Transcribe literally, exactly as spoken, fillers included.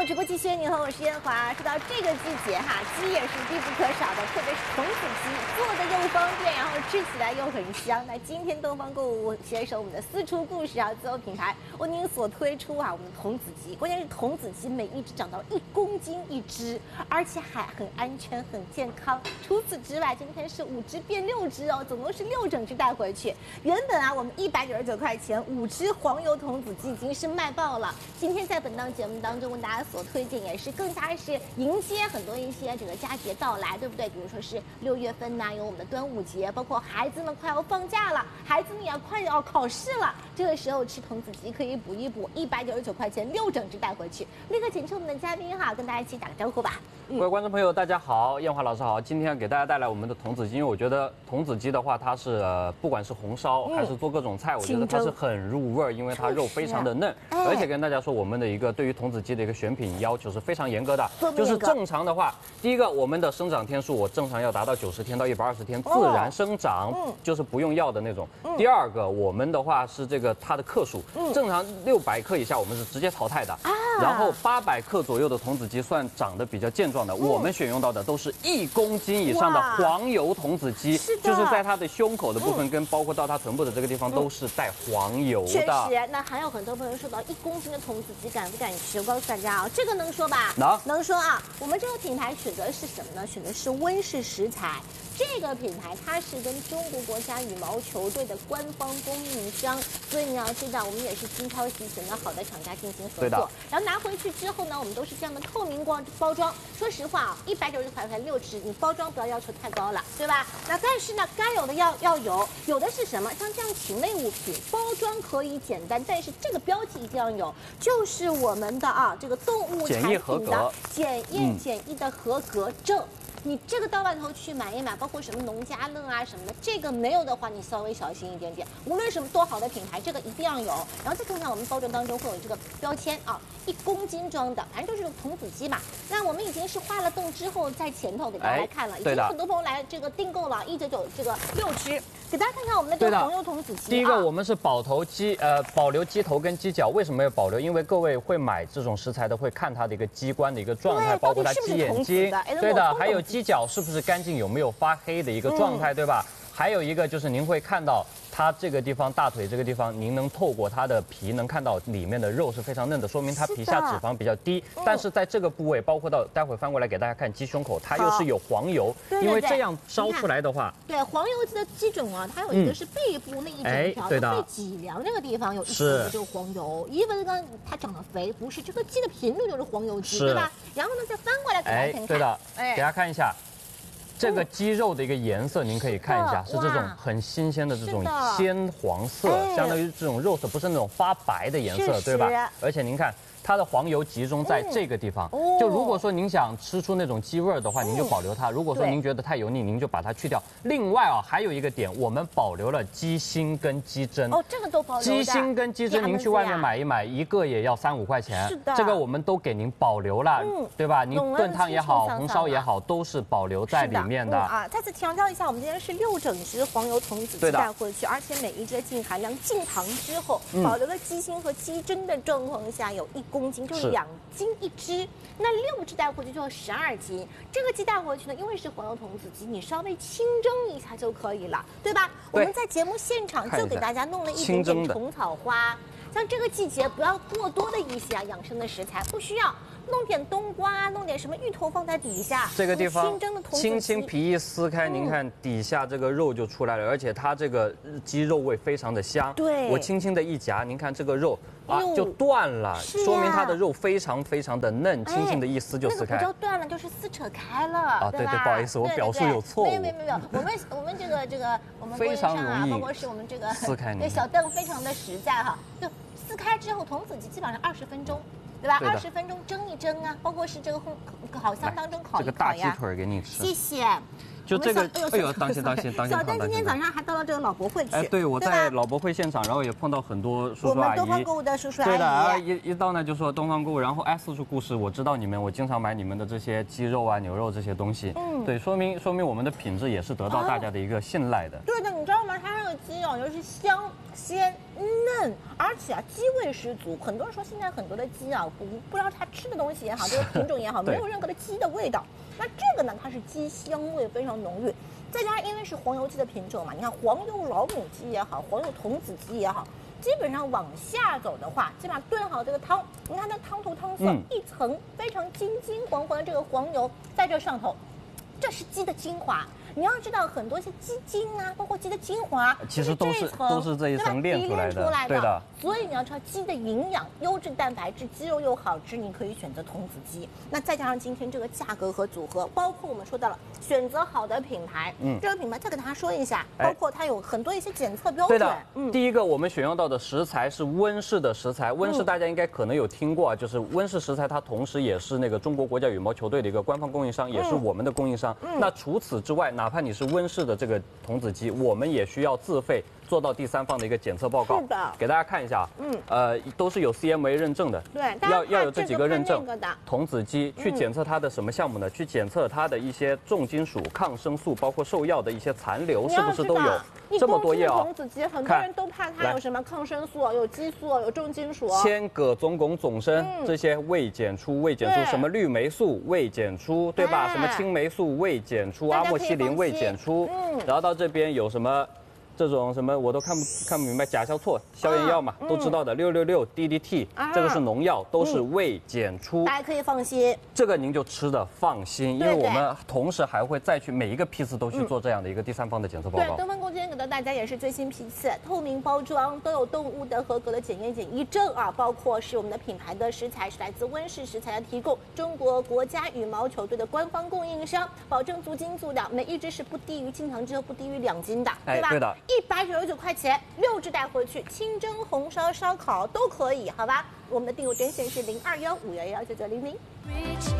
直播继续，你好，我是燕华。说到这个季节哈，鸡也是必不可少的，特别是童子鸡，做的又方便，然后吃起来又很香。那今天东方购物携手我们的私厨故事啊，自有品牌为您所推出啊，我们的童子鸡，关键是童子鸡每一只长到一公斤一只，而且还很安全、很健康。除此之外，今天是五只变六只哦，总共是六整只带回去。原本啊，我们一百九十九块钱五只黄油童子鸡已经是卖爆了。今天在本档节目当中为大家所推荐，也是更加是迎接很多一些这个佳节到来，对不对？比如说是六月份呐、啊，有我们的端午节，包括孩子们快要放假了，孩子们也快要考试了，这个时候吃童子鸡可以补一补，一百九十九块钱六整只带回去。立刻请出我们的嘉宾哈，跟大家一起打个招呼吧。 各位观众朋友，大家好，燕华老师好。今天给大家带来我们的童子鸡，因为我觉得童子鸡的话，它是、呃、不管是红烧还是做各种菜，我觉得它是很入味儿，因为它肉非常的嫩。而且跟大家说，我们的一个对于童子鸡的一个选品要求是非常严格的，就是正常的话，第一个我们的生长天数我正常要达到九十天到一百二十天，自然生长，就是不用药的那种。第二个我们的话是这个它的克数，正常六百克以下我们是直接淘汰的，然后八百克左右的童子鸡算长得比较健壮的，我们选用到的都是一公斤以上的黄油童子鸡，就是在它的胸口的部分跟包括到它臀部的这个地方都是带黄油的。 确实，那还有很多朋友说到一公斤的童子鸡敢不敢吃？我告诉大家啊，这个能说吧？ 能能说啊。我们这个品牌选择是什么呢？选的是温氏食材。这个品牌它是跟中国国家羽毛球队的官方供应商，所以你要知道，我们也是精挑细选的好的厂家进行合作。然后拿回去之后呢，我们都是这样的透明光包装。说实话啊，一百九十九块钱六只，你包装不要要求太高了，对吧？那但是呢，该有的要要有，有的是什么？像这样禽类物品，包装可以简单，但是这个标记一定要有，就是我们的啊这个动物产品的检验检疫的合格证。你这个到外头去买一买，包括什么农家乐啊什么的，这个没有的话，你稍微小心一点点。无论什么多好的品牌，这个一定要有。然后再看看我们包装当中会有这个标签啊，一公斤装的，反正就是童子鸡嘛。那我们已经是画了洞之后，在前头给大家来看了，已经很多朋友来这个订购了，一九九这个六只，给大家看看我们的这个黄油童子鸡。 第一个，我们是保头鸡，呃，保留鸡头跟鸡脚，为什么要保留？因为各位会买这种食材的，会看它的一个鸡冠的一个状态，包括它鸡眼睛，对的，还有鸡脚是不是干净，有没有发黑的一个状态，对吧？还有一个就是您会看到它这个地方大腿这个地方，您能透过它的皮能看到里面的肉是非常嫩的，说明它皮下脂肪比较低。但是在这个部位，包括到待会翻过来给大家看鸡胸口，它又是有黄油，因为这样烧出来的话， 对黄油的鸡种啊，它有一个是背部那一整条的背脊梁这个地方有一层就是黄油，因为刚它长得肥，不是这个鸡的品种就是黄油鸡，对吧？然后呢再翻过来给大家看看， 对的，给大家看一下。这个鸡肉的一个颜色，您可以看一下，是这种很新鲜的这种鲜黄色，相当于这种肉色不是那种发白的颜色，对吧？而且您看。它的黄油集中在这个地方，就如果说您想吃出那种鸡味儿的话，您就保留它；如果说您觉得太油腻，您就把它去掉。另外啊，还有一个点，我们保留了鸡心跟鸡胗。 哦，这个都保留。 鸡心跟鸡胗，您去外面买一买，一个也要三五块钱。是的，这个我们都给您保留了，对吧？您炖汤也好，红烧也好，都是保留在里面的。 啊，再次强调一下，我们今天是六整只黄油童子鸡带回去，而且每一只净含量进糖之后，保留了鸡心和鸡胗的状况下，有一公斤，就是两斤一只，那六只带回去就要十二斤。这个鸡带回去呢，因为是黄油童子鸡，你稍微清蒸一下就可以了，对吧？我们在节目现场就给大家弄了一点点虫草花，像这个季节不要过多的一些啊养生的食材，不需要。弄点冬瓜，弄点什么芋头放在底下， 这个地方轻轻皮一撕开，您看底下这个肉就出来了，而且它这个鸡肉味非常的香。对，我轻轻的一夹，您看这个肉啊就断了，说明它的肉非常非常的嫩，轻轻的一撕就撕开。 那个不叫断了，就是撕扯开了。啊， 对对，不好意思，我表述有错误。 没有没有没有，我们我们这个这个我们非常容易， 包括是我们这个撕开， 对小邓非常的实在哈，就撕开之后，童子鸡基本上二十分钟。对吧？二十分钟蒸一蒸啊，包括是这个烘烤箱当中烤一烤呀。 这个大鸡腿给你吃。 谢谢。 就这个，哎呦，当心当心当心！ 小邓今天早上还到了这个老博会去。 哎，对，我在老博会现场，然后也碰到很多叔叔阿姨。 我们东方购物的叔叔阿姨。 对的啊，一一到呢就说东方购物，然后哎，四处故事，我知道你们，我经常买你们的这些鸡肉啊、牛肉这些东西。嗯。对，说明说明我们的品质也是得到大家的一个信赖的。 对的，你知道吗？它这个鸡哦， 好又是香鲜嫩，而且啊鸡味十足。很多人说现在很多的鸡啊，不不知道它吃的东西也好，这个品种也好，没有任何的鸡的味道。那这个呢，它是鸡香味非常浓郁，再加上因为是黄油鸡的品种嘛，你看黄油老母鸡也好，黄油童子鸡也好。基本上往下走的话，基本上炖好这个汤，你看那汤头汤色、嗯、一层非常金金黄黄的这个黄油在这上头，这是鸡的精华。你要知道，很多一些鸡精啊，包括鸡的精华， 其实都是都是这一层炼出来的，对的。 所以你要知道鸡的营养、优质蛋白质，鸡肉又好吃，你可以选择童子鸡。那再加上今天这个价格和组合，包括我们说到了选择好的品牌，嗯，这个品牌再给大家说一下，包括它有很多一些检测标准。 对的，嗯，第一个我们选用到的食材是温氏的食材，温氏大家应该可能有听过啊，就是温氏食材，它同时也是那个中国国家羽毛球队的一个官方供应商，也是我们的供应商。嗯，那除此之外，哪怕你是温氏的这个童子鸡，我们也需要自费做到第三方的一个检测报告， 是的， 给大家看一下，嗯，呃，都是有 C M A 认证的， 对， 要要有这几个认证。 那个童子鸡去检测它的什么项目呢？去检测它的一些重金属、抗生素，包括兽药的一些残留，是不是都有？这么多页啊！ 童子鸡很多人都怕它有什么抗生素、有激素、有重金属。 铅、铬、总汞、总砷这些未检出，未检出什么氯霉素未检出，对吧？什么青霉素未检出，阿莫西林未检出，嗯，然后到这边有什么？这种什么我都看不看不明白，甲硝唑消炎药嘛，啊嗯、都知道的，六六六 D D T，、啊、这个是农药，都是未检出， 大家可以放心。 这个您就吃的放心，因为我们同时还会再去每一个批次都去做这样的一个第三方的检测报告。 对，东方公今天给到大家也是最新批次，透明包装，都有动物的合格的检验检疫证啊，包括是我们的品牌的食材是来自温氏食材的提供，中国国家羽毛球队的官方供应商，保证足斤足两，每一只是不低于进场之后不低于两斤的，对吧？ 哎、对的。 一百九十九块钱，六只带回去，清蒸、红烧、烧烤都可以，好吧？我们的订购专线是零二幺五幺幺九九零零。